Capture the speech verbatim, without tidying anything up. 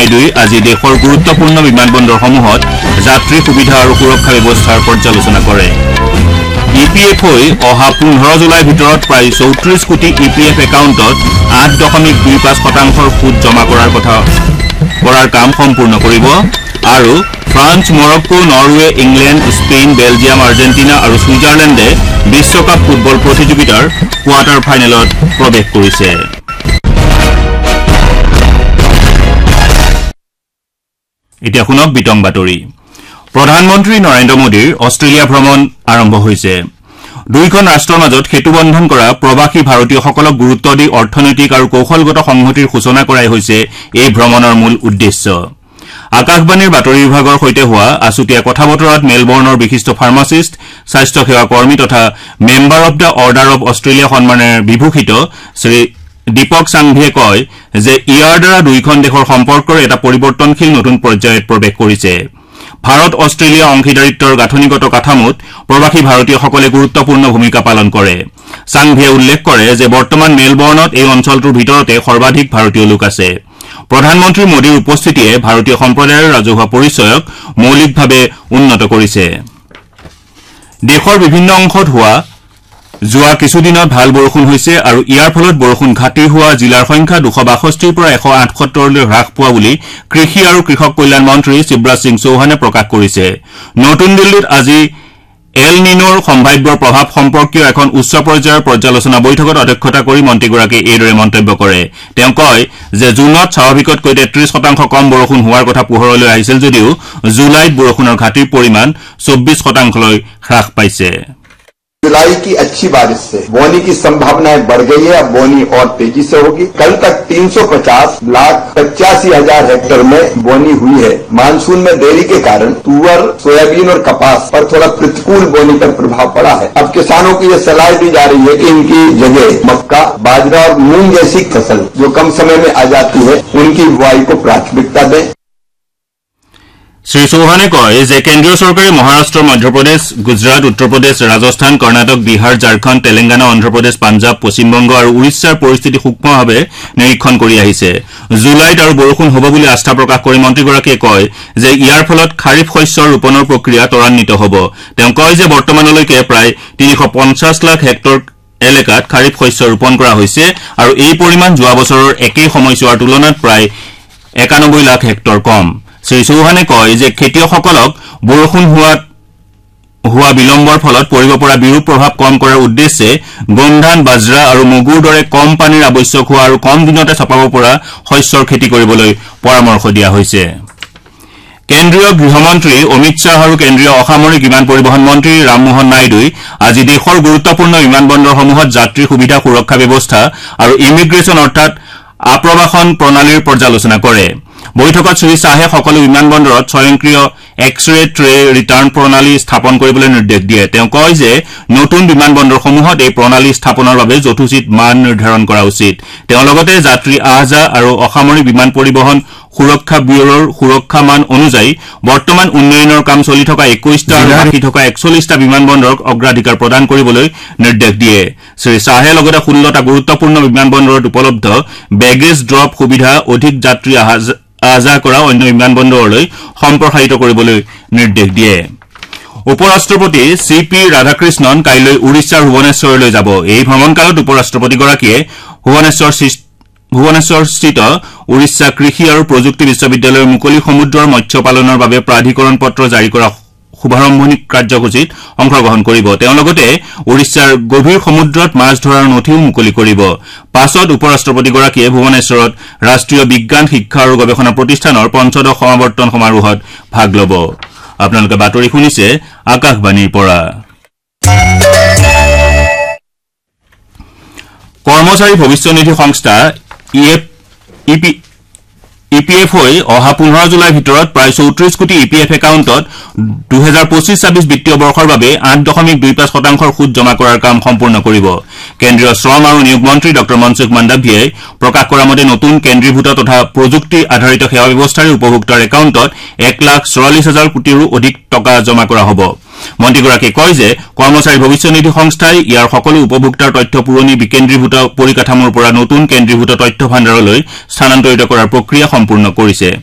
নাইডুই আজি দেশৰ গুৰুত্বপূৰ্ণ বিমানবন্দৰসমূহত যাত্ৰী সুবিধা আৰু সুৰক্ষা ব্যৱস্থাৰ পৰ্যালোচনা কৰে। ই পি এফ অই অহা পোন্ধৰ জুলাইৰ ভিতৰত প্ৰায় চৌত্ৰিশ কোটি ই পি এফ একাউণ্টত আঠ দশমিক দুই পাঁচ শতাংশৰ সুদ জমা কৰাৰ কথা কৰাৰ কাম সম্পূৰ্ণ কৰিব আৰু France, Morocco, Norway, England, Spain, Belgium, Argentina আৰু ছুইজাৰলেণ্ডে বিশ্বকাপ ফুটবল প্ৰতিযোগিতাৰ কোৱাৰ্টাৰ ফাইনেলত প্ৰৱেশ কৰিছে। এতিয়া শুনক বিতং বাতৰি। প্ৰধানমন্ত্ৰী নৰেন্দ্ৰ মোদীৰ অষ্ট্ৰেলিয়া ভ্ৰমণ আৰম্ভ হৈছে। দুয়োখন ৰাষ্ট্ৰৰ মাজত সেতু বন্ধন কৰা প্ৰৱাসী ভাৰতীয়সকলক গুৰুত্ব দি অৰ্থনৈতিক আৰু কৌশলগত সংহতিৰ সূচনা কৰাই হৈছে এই ভ্ৰমণৰ মূল উদ্দেশ্য। আকাশবাণীৰ বাতৰি বিভাগৰ সৈতে হোৱা আছুতীয়া কথা বতৰাত মেলবৰ্ণৰ বিশিষ্ট ফাৰ্মাচিষ্ট, স্বাস্থ্যসেৱা কৰ্মী তথা member of the order of Australia সন্মানেৰে বিভূষিত শ্ৰী দীপক সাংভিয়ে কয় যে ইয়াৰ দ্বাৰা দুয়োখন দেশৰ সম্পৰ্কৰ এটা পৰিৱৰ্তনশীল নতুন পৰ্যায়ত প্ৰৱেশ কৰিছে। ভাৰত অষ্ট্ৰেলিয়া অংশীদাৰিত্বৰ গাঁথনিগত কাঠামোত প্ৰৱাসী ভাৰতীয়সকলে গুৰুত্বপূৰ্ণ ভূমিকা পালন কৰে। সাংভিয়ে উল্লেখ কৰে যে বৰ্তমান মেলবৰ্ণত এই অঞ্চলটোৰ ভিতৰতে সৰ্বাধিক ভাৰতীয় লোক আছে। প্ৰধানমন্ত্ৰী মোদীৰ উপস্থিতিয়ে ভাৰতীয় সম্প্ৰদায়ৰ ৰাজহুৱা পৰিচয়ক মৌলিকভাৱে উন্নত কৰিছে। দেশৰ বিভিন্ন অংশত হোৱা যোৱা কিছুদিনত ভাল বৰষুণ হৈছে আৰু ইয়াৰ ফলত বৰষুণ ঘাটি হোৱা জিলাৰ সংখ্যা দুশ বাষষ্ঠিৰ পৰা এশ আঠসত্তৰলৈ হ্ৰাস পোৱা বুলি কৃষি আৰু কৃষক কল্যাণ মন্ত্ৰী শিৱৰাজ সিং চৌহানে প্ৰকাশ কৰিছে। নতুন দিল্লীত আজি এল নিনোৰ সম্ভাৱ্য প্ৰভাৱ সম্পৰ্কীয় এখন উচ্চ পৰ্যায়ৰ পৰ্যালোচনা বৈঠকত অধ্যক্ষতা কৰি মন্ত্ৰীগৰাকীয়ে এইদৰে মন্তব্য কৰে। তেওঁ কয় যে জুনত স্বাভাৱিকতকৈ তেত্ৰিশ শতাংশ কম বৰষুণ হোৱাৰ কথা পোহৰলৈ আহিছিল যদিও জুলাইত বৰষুণৰ ঘাটিৰ পৰিমাণ চৌব্বিশ শতাংশলৈ হ্ৰাস পাইছে। जुलाई की अच्छी बारिश से बोनी की संभावनाएं बढ़ गई है। अब बोनी और तेजी से होगी। कल तक तीन सौ पचास लाख पचासी हजार हेक्टेयर में बोनी हुई है। मानसून में देरी के कारण तुअर, सोयाबीन और कपास पर थोड़ा प्रतिकूल बोनी पर प्रभाव पड़ा है। अब किसानों को यह सलाह दी जा रही है कि इनकी जगह मक्का, बाजरा और मूंग जैसी फसल जो कम समय में आ जाती है उनकी बुआई को प्राथमिकता दें। শ্ৰী চৌহানে কয় যে কেন্দ্ৰীয় চৰকাৰে মহাৰাষ্ট্ৰ, মধ্যপ্ৰদেশ, গুজৰাট, উত্তৰ প্ৰদেশ, ৰাজস্থান, কৰ্ণাটক, বিহাৰ, ঝাৰখণ্ড, তেলেংগানা, অন্ধ্ৰপ্ৰদেশ, পাঞ্জাব, পশ্চিমবংগ আৰু উৰিষ্যাৰ পৰিস্থিতি সূক্ষ্মভাৱে নিৰীক্ষণ কৰি আহিছে। জুলাইত আৰু বৰষুণ হ'ব বুলি আস্থা প্ৰকাশ কৰি মন্ত্ৰীগৰাকীয়ে কয় যে ইয়াৰ ফলত খাৰিফ শস্যৰ ৰোপণৰ প্ৰক্ৰিয়া ত্বৰান্বিত হ'ব। তেওঁ কয় যে বৰ্তমানলৈকে প্ৰায় তিনিশ পঞ্চাছ লাখ হেক্টৰ এলেকাত খাৰিফ শস্য ৰোপণ কৰা হৈছে আৰু এই পৰিমাণ যোৱা বছৰৰ একেই সময়ছোৱাৰ তুলনাত প্ৰায় একানব্বৈ লাখ হেক্টৰ কম। শ্ৰী চৌহানে কয় যে খেতিয়কসকলক বৰষুণ হোৱাত হোৱা বিলম্বৰ ফলত পৰিব পৰা বিৰূপ প্ৰভাৱ কম কৰাৰ উদ্দেশ্যে গম ধান, বাজৰা আৰু মগুৰ দৰে কম পানীৰ আৱশ্যক হোৱা আৰু কম দিনতে চপাব পৰা শস্যৰ খেতি কৰিবলৈ পৰামৰ্শ দিয়া হৈছে। কেন্দ্ৰীয় গৃহমন্ত্ৰী অমিত শ্বাহ আৰু কেন্দ্ৰীয় অসামৰিক বিমান পৰিবহণ মন্ত্ৰী ৰামমোহন নাইডুই আজি দেশৰ গুৰুত্বপূৰ্ণ বিমানবন্দৰসমূহত যাত্ৰী সুবিধা, সুৰক্ষা ব্যৱস্থা আৰু ইমিগ্ৰেশ্যন অৰ্থাৎ আপ্ৰৱাসন প্ৰণালীৰ পৰ্যালোচনা কৰে। বৈঠকত শ্ৰী শ্বাহে সকলো বিমানবন্দৰত স্বয়ংক্ৰিয় এক্স ৰে ট্ৰে ৰিটাৰ্ণ প্ৰণালী স্থাপন কৰিবলৈ নিৰ্দেশ দিয়ে। তেওঁ কয় যে নতুন বিমানবন্দৰসমূহত এই প্ৰণালী স্থাপনৰ বাবে যথোচিত মান নিৰ্ধাৰণ কৰা উচিত। তেওঁ লগতে যাত্ৰী আহ যাহ আৰু অসামৰিক বিমান পৰিবহণ সুৰক্ষা ব্যুৰোৰ সুৰক্ষা মান অনুযায়ী বৰ্তমান উন্নয়নৰ কাম চলি থকা একৈশটা আৰু বাকী থকা একচল্লিশটা বিমানবন্দৰক অগ্ৰাধিকাৰ প্ৰদান কৰিবলৈ নিৰ্দেশ দিয়ে। শ্ৰী শ্বাহে লগতে ষোল্লটা গুৰুত্বপূৰ্ণ বিমানবন্দৰত উপলব্ধ বেগেজ ড্ৰপ সুবিধা অধিক যাত্ৰী আহ যাহ কৰা অন্য বিমানবন্দৰলৈ সম্প্ৰসাৰিত কৰিবলৈ নিৰ্দেশ দিয়ে। উপ ৰাষ্ট্ৰপতি চি পি ৰাধাকৃষ্ণন কাইলৈ উৰিষ্যাৰ ভুৱনেশ্বৰলৈ যাব। এই ভ্ৰমণকালত উপ ৰাষ্ট্ৰপতিগৰাকীয়ে ভুৱনেশ্বৰস্থিত উৰিষ্যা কৃষি আৰু প্ৰযুক্তি বিশ্ববিদ্যালয়ৰ মুকলি সমুদ্ৰৰ মৎস্য পালনৰ বাবে প্ৰাধিকৰণ পত্ৰ জাৰি কৰা শুভাৰম্ভণি কাৰ্যসূচীত অংশগ্ৰহণ কৰিব। তেওঁ লগতে উৰিষ্যাৰ গভীৰ সমুদ্ৰত মাছ ধৰাৰ নথিও মুকলি কৰিব। পাছত উপ ৰাষ্ট্ৰপতিগৰাকীয়ে ভুৱনেশ্বৰত ৰাষ্ট্ৰীয় বিজ্ঞান, শিক্ষা আৰু গৱেষণা প্ৰতিষ্ঠানৰ পঞ্চদশ সমাৱৰ্তন সমাৰোহত ভাগ ল'ব। আপোনালোকে বাতৰি শুনিছে আকাশবাণীৰ পৰা। কৰ্মচাৰী ভৱিষ্যনিধি সংস্থা ই পি এফ অই অহা পোন্ধৰ জুলাইৰ ভিতৰত প্ৰায় চৌত্ৰিশ কোটি ই পি এফ একাউণ্টত দুহেজাৰ পঁচিছ ছাব্বিছ বিত্তীয় বৰ্ষৰ বাবে আঠ দশমিক দুই পাঁচ শতাংশৰ সুদ জমা কৰাৰ কাম সম্পূৰ্ণ কৰিব। কেন্দ্ৰীয় শ্ৰম আৰু নিয়োগ মন্ত্ৰী ড মনসুখ মাণ্ডাভিয়াই প্ৰকাশ কৰা মতে নতুন কেন্দ্ৰীভূত তথা প্ৰযুক্তি আধাৰিত সেৱা ব্যৱস্থাৰে উপভোক্তাৰ একাউণ্টত এক লাখ চৌৰাল্লিছ হাজাৰ কোটিৰো অধিক টকা জমা কৰা হ'ব। মন্ত্ৰীগৰাকীয়ে কয় যে কৰ্মচাৰী ভৱিষ্যনিধি সংস্থাই ইয়াৰ সকলো উপভোক্তাৰ তথ্য পুৰণি বিকেন্দ্ৰীভূত পৰিকাঠামোৰ পৰা নতুন কেন্দ্ৰীভূত তথ্য ভাণ্ডাৰলৈ স্থানান্তৰিত কৰাৰ প্ৰক্ৰিয়া সম্পূৰ্ণ কৰিছে।